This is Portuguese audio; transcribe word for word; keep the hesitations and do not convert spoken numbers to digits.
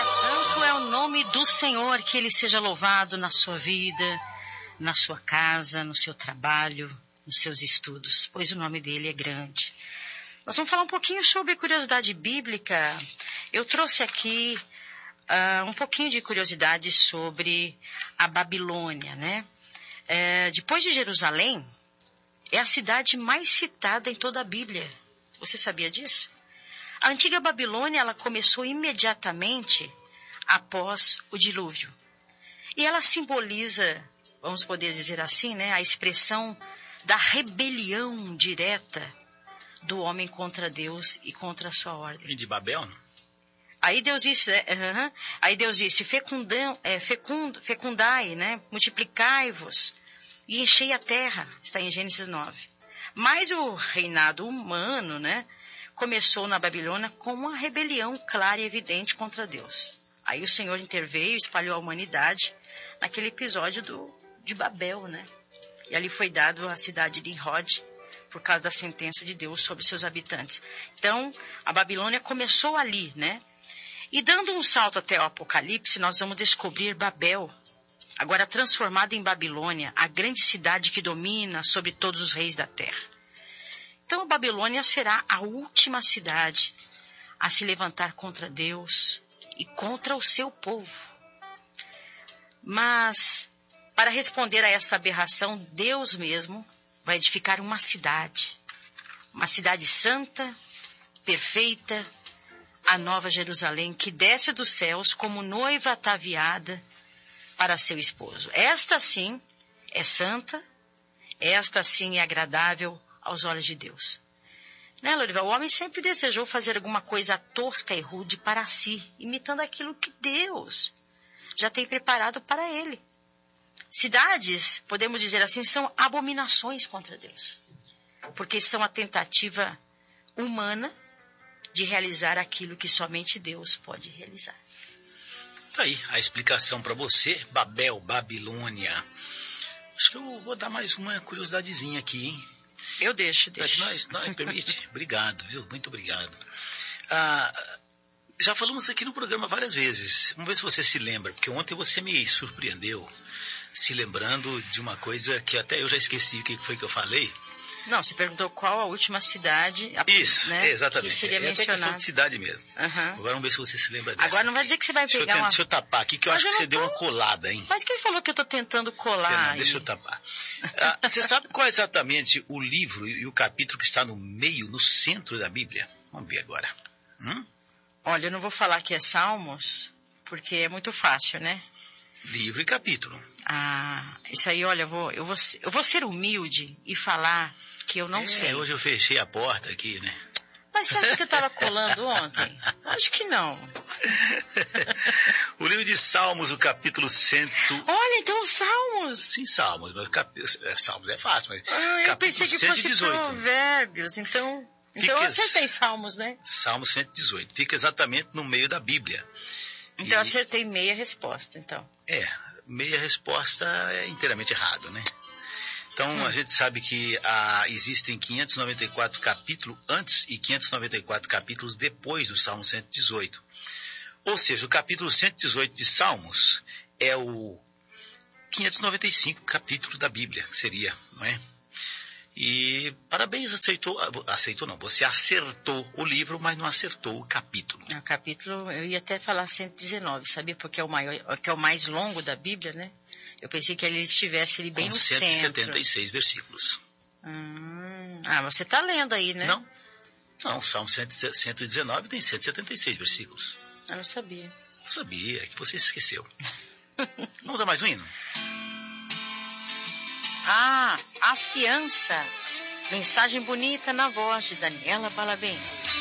Santo é o nome do Senhor, que Ele seja louvado na sua vida, na sua casa, no seu trabalho, nos seus estudos, pois o nome dele é grande. Nós vamos falar um pouquinho sobre curiosidade bíblica. Eu trouxe aqui uh, um pouquinho de curiosidade sobre a Babilônia, né? É, depois de Jerusalém, é a cidade mais citada em toda a Bíblia. Você sabia disso? A antiga Babilônia, ela começou imediatamente após o dilúvio. E ela simboliza, vamos poder dizer assim, né, a expressão da rebelião direta do homem contra Deus e contra a sua ordem. E de Babel? Aí Deus disse, é, uh-huh, aí Deus disse, fecundam, é, fecund, fecundai, né, multiplicai-vos e enchei a terra, está em Gênesis nove. Mas o reinado humano, né, começou na Babilônia com uma rebelião clara e evidente contra Deus. Aí o Senhor interveio e espalhou a humanidade naquele episódio do, de Babel, né? E ali foi dado a cidade de Nimrod por causa da sentença de Deus sobre seus habitantes. Então, a Babilônia começou ali, né? E dando um salto até o Apocalipse, nós vamos descobrir Babel, agora transformada em Babilônia, a grande cidade que domina sobre todos os reis da terra. Então, a Babilônia será a última cidade a se levantar contra Deus e contra o seu povo. Mas, para responder a esta aberração, Deus mesmo vai edificar uma cidade, uma cidade santa, perfeita, a Nova Jerusalém, que desce dos céus como noiva ataviada para seu esposo. Esta sim é santa, esta sim é agradável aos olhos de Deus. Né, Lorival? O homem sempre desejou fazer alguma coisa tosca e rude para si, imitando aquilo que Deus já tem preparado para ele. Cidades, podemos dizer assim, são abominações contra Deus, porque são a tentativa humana de realizar aquilo que somente Deus pode realizar. Tá aí a explicação para você, Babel, Babilônia. Acho que eu vou dar mais uma curiosidadezinha aqui, hein? Eu deixo, deixo. Nós, nós, permite? Obrigado, viu? Muito obrigado. Ah, já falamos aqui no programa várias vezes. Vamos ver se você se lembra, porque ontem você me surpreendeu se lembrando de uma coisa que até eu já esqueci o que foi que eu falei. Não, você perguntou qual a última cidade, a, Isso, né, exatamente. que seria é até mencionada. questão de cidade mesmo. Uhum. Agora vamos ver se você se lembra dessa. Agora não vai dizer que você vai deixa pegar eu, uma... Deixa eu tapar aqui, que eu Mas acho eu que você tô... deu uma colada, hein? Mas quem falou que eu estou tentando colar? Não, deixa eu tapar. Ah, você sabe qual é exatamente o livro e o capítulo que está no meio, no centro da Bíblia? Vamos ver agora. Hum? Olha, eu não vou falar que é Salmos, porque é muito fácil, né? Livro e capítulo. Ah, isso aí, olha, eu vou, eu vou, eu vou ser humilde e falar que eu não é, sei. Hoje eu fechei a porta aqui, né? Mas você acha que eu estava colando ontem? Acho que não. O livro de Salmos, o capítulo cento... Olha, então Salmos. Sim, Salmos. Mas cap... Salmos é fácil, mas... Ah, eu pensei que cento e dezoito. Fosse Provérbios, então... Então Fica... eu acertei Salmos, né? Salmo cento e dezoito. Fica exatamente no meio da Bíblia. Então e... eu acertei meia resposta, então. É, meia resposta é inteiramente errado, né? Então, hum. a gente sabe que ah, existem quinhentos e noventa e quatro capítulos antes e quinhentos e noventa e quatro capítulos depois do Salmo cento e dezoito. Ou seja, o capítulo cento e dezoito de Salmos é o quinhentos e noventa e cinco capítulo da Bíblia, seria, não é? E parabéns, aceitou, aceitou não, você acertou o livro, mas não acertou o capítulo. O capítulo, eu ia até falar cento e dezenove, sabia? Porque é o, maior, que é o mais longo da Bíblia, né? Eu pensei que ele estivesse ali bem com no centro. cento e setenta e seis versículos. Hum, ah, você está lendo aí, né? Não, não, o Salmo cento e dezenove tem cento e setenta e seis versículos. Eu não sabia. Não sabia, é que você esqueceu. Vamos a mais um hino? Ah, a fiança. Mensagem bonita na voz de Daniela Balabem.